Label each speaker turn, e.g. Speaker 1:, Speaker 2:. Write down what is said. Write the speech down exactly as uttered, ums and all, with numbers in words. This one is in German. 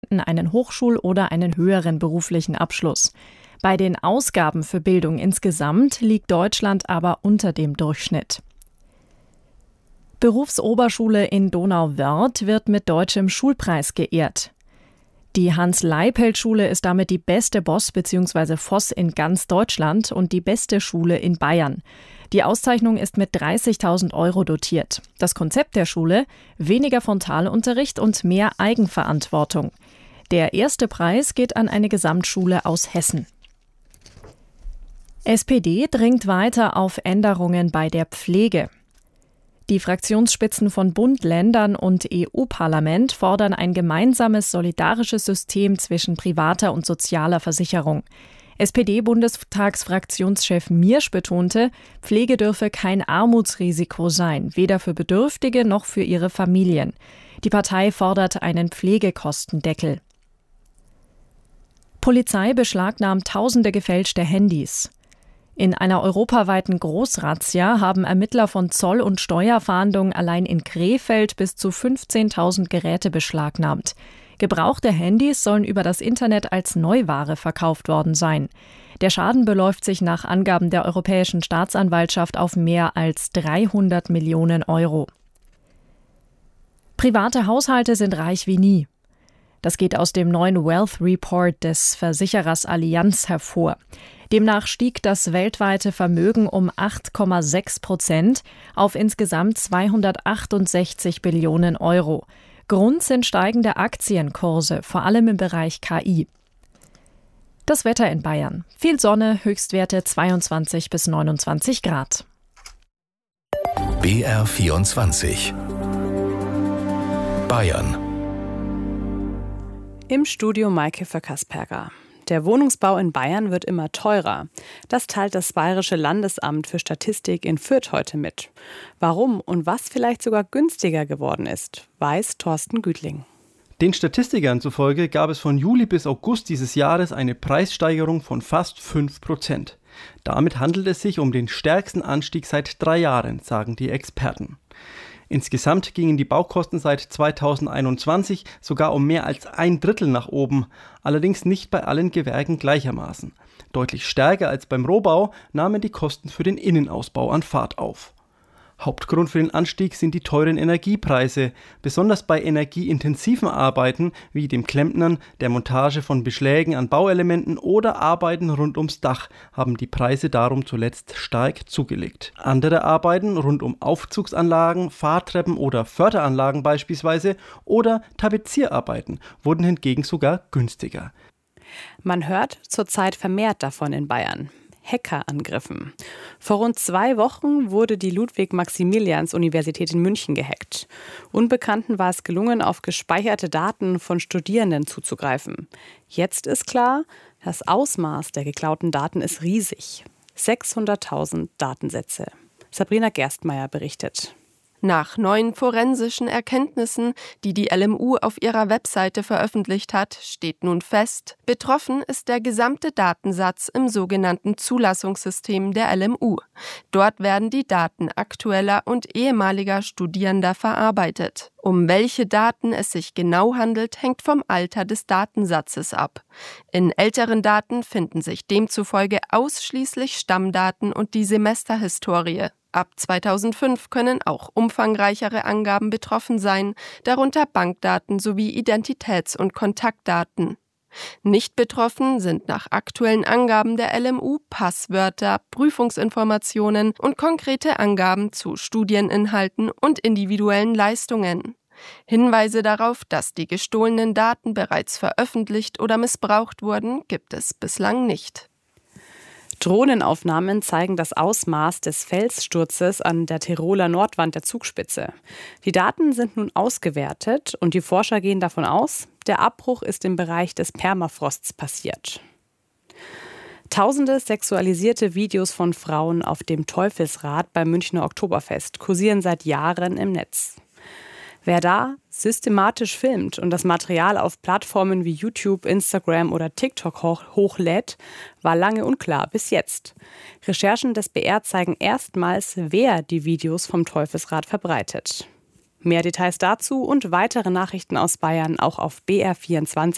Speaker 1: Studenten einen Hochschul- oder einen höheren beruflichen Abschluss. Bei den Ausgaben für Bildung insgesamt liegt Deutschland aber unter dem Durchschnitt. Berufsoberschule in Donauwörth wird mit deutschem Schulpreis geehrt. Die Hans-Leipold-Schule ist damit die beste Boss- bzw. Voss in ganz Deutschland und die beste Schule in Bayern. Die Auszeichnung ist mit dreißigtausend Euro dotiert. Das Konzept der Schule: weniger Frontalunterricht und mehr Eigenverantwortung. Der erste Preis geht an eine Gesamtschule aus Hessen. S P D dringt weiter auf Änderungen bei der Pflege. Die Fraktionsspitzen von Bund, Ländern und E U-Parlament fordern ein gemeinsames, solidarisches System zwischen privater und sozialer Versicherung. S P D-Bundestagsfraktionschef Miersch betonte, Pflege dürfe kein Armutsrisiko sein, weder für Bedürftige noch für ihre Familien. Die Partei fordert einen Pflegekostendeckel. Polizei beschlagnahmt tausende gefälschte Handys. In einer europaweiten Großrazzia haben Ermittler von Zoll- und Steuerfahndung allein in Krefeld bis zu fünfzehntausend Geräte beschlagnahmt. Gebrauchte Handys sollen über das Internet als Neuware verkauft worden sein. Der Schaden beläuft sich nach Angaben der Europäischen Staatsanwaltschaft auf mehr als dreihundert Millionen Euro. Private Haushalte sind reich wie nie. Das geht aus dem neuen Wealth Report des Versicherers Allianz hervor. Demnach stieg das weltweite Vermögen um acht Komma sechs Prozent auf insgesamt zweihundertachtundsechzig Billionen Euro. Grund sind steigende Aktienkurse, vor allem im Bereich K I. Das Wetter in Bayern. Viel Sonne, Höchstwerte zweiundzwanzig bis neunundzwanzig Grad.
Speaker 2: B R vierundzwanzig Bayern.
Speaker 3: Im Studio Maike Verkasperger. Der Wohnungsbau in Bayern wird immer teurer. Das teilt das Bayerische Landesamt für Statistik in Fürth heute mit. Warum und was vielleicht sogar günstiger geworden ist, weiß Thorsten Gütling.
Speaker 4: Den Statistikern zufolge gab es von Juli bis August dieses Jahres eine Preissteigerung von fast fünf Prozent. Damit handelt es sich um den stärksten Anstieg seit drei Jahren, sagen die Experten. Insgesamt gingen die Baukosten seit zweitausendeinundzwanzig sogar um mehr als ein Drittel nach oben, allerdings nicht bei allen Gewerken gleichermaßen. Deutlich stärker als beim Rohbau nahmen die Kosten für den Innenausbau an Fahrt auf. Hauptgrund für den Anstieg sind die teuren Energiepreise. Besonders bei energieintensiven Arbeiten wie dem Klempnern, der Montage von Beschlägen an Bauelementen oder Arbeiten rund ums Dach haben die Preise darum zuletzt stark zugelegt. Andere Arbeiten rund um Aufzugsanlagen, Fahrtreppen oder Förderanlagen beispielsweise oder Tapezierarbeiten wurden hingegen sogar günstiger.
Speaker 3: Man hört zurzeit vermehrt davon in Bayern. Hackerangriffen. Vor rund zwei Wochen wurde die Ludwig-Maximilians-Universität in München gehackt. Unbekannten war es gelungen, auf gespeicherte Daten von Studierenden zuzugreifen. Jetzt ist klar, das Ausmaß der geklauten Daten ist riesig. sechshunderttausend Datensätze. Sabrina Gerstmeier berichtet.
Speaker 5: Nach neuen forensischen Erkenntnissen, die die L M U auf ihrer Webseite veröffentlicht hat, steht nun fest, betroffen ist der gesamte Datensatz im sogenannten Zulassungssystem der L M U. Dort werden die Daten aktueller und ehemaliger Studierender verarbeitet. Um welche Daten es sich genau handelt, hängt vom Alter des Datensatzes ab. In älteren Daten finden sich demzufolge ausschließlich Stammdaten und die Semesterhistorie. Ab zweitausendfünf können auch umfangreichere Angaben betroffen sein, darunter Bankdaten sowie Identitäts- und Kontaktdaten. Nicht betroffen sind nach aktuellen Angaben der L M U Passwörter, Prüfungsinformationen und konkrete Angaben zu Studieninhalten und individuellen Leistungen. Hinweise darauf, dass die gestohlenen Daten bereits veröffentlicht oder missbraucht wurden, gibt es bislang nicht.
Speaker 3: Drohnenaufnahmen zeigen das Ausmaß des Felssturzes an der Tiroler Nordwand der Zugspitze. Die Daten sind nun ausgewertet und die Forscher gehen davon aus, der Abbruch ist im Bereich des Permafrosts passiert. Tausende sexualisierte Videos von Frauen auf dem Teufelsrad beim Münchner Oktoberfest kursieren seit Jahren im Netz. Wer da systematisch filmt und das Material auf Plattformen wie YouTube, Instagram oder TikTok hoch, hochlädt, war lange unklar, bis jetzt. Recherchen des B R zeigen erstmals, wer die Videos vom Teufelsrad verbreitet. Mehr Details dazu und weitere Nachrichten aus Bayern auch auf b r vierundzwanzig.